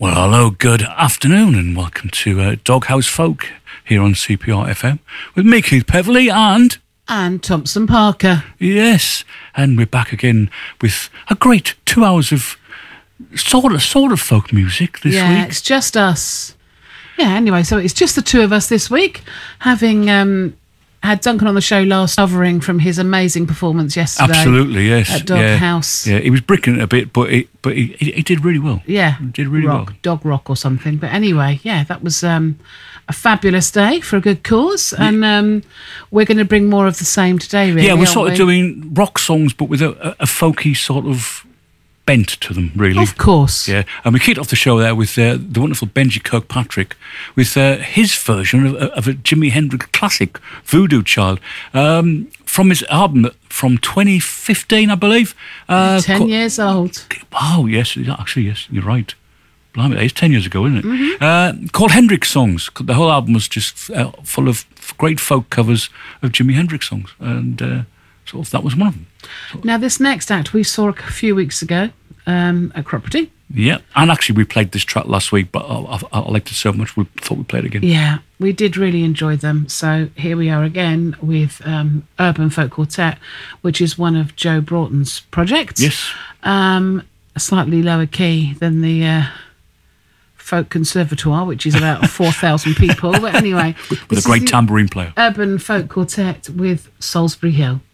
Well, hello, good afternoon, and welcome to Doghouse Folk here on CPR FM with me, Keith Peverley, and Thompson Parker. Yes, and we're back again with a great 2 hours of sort of folk music this week. Yeah, it's just us. Yeah, anyway, so it's just the two of us this week, having had Duncan on the show last, covering from his amazing performance yesterday. Absolutely, yes. At Doghouse. Yeah, he was bricking it a bit, but he did really well. Yeah. He did really well. Dog rock or something. But anyway, yeah, that was a fabulous day for a good cause. And we're going to bring more of the same today, really. Yeah, we're sort of doing rock songs, but with a folky sort of bent to them, really. Of course. Yeah, and we kicked off the show there with the wonderful Benji Kirkpatrick with his version of a Jimi Hendrix classic, Voodoo Child, from his album from 2015, I believe. 10 years old. Oh, yes, actually, yes, you're right. Blimey, it's 10 years ago, isn't it? Mm-hmm. Called Hendrix Songs. The whole album was just full of great folk covers of Jimi Hendrix songs, and sort of that was one of them. Now, this next act we saw a few weeks ago at Cropredy. Yeah, and actually we played this track last week, but I liked it so much we thought we'd play it again. Yeah, we did really enjoy them. So here we are again with Urban Folk Quartet, which is one of Joe Broughton's projects. Yes. A slightly lower key than the Folk Conservatoire, which is about 4,000 people. But anyway. With a great tambourine player. Urban Folk Quartet with Salisbury Hill.